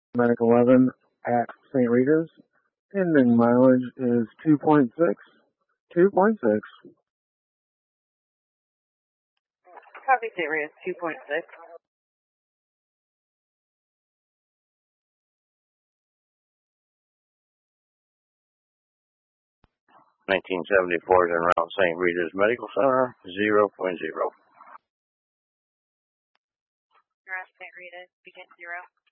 Medic 11 at St. Rita's. Ending mileage is 2.6. 2.6. Copy, St. Rita's 2.6. 1974 is en route St. Rita's Medical Center, 0.0. You're at St. Rita's, begin 0.